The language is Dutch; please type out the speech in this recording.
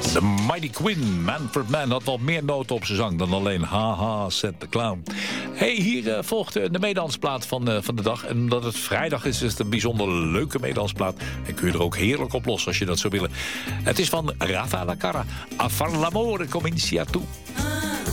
The Mighty Quinn, Manfred Mann, had wel meer noten op zijn zang dan alleen haha, said the clown. Hey, hier volgt de meedansplaat van de dag. En omdat het vrijdag is het een bijzonder leuke meedansplaat. En kun je er ook heerlijk op los als je dat zou willen. Het is van Rafa La Cara. A far l'amore comincia tu.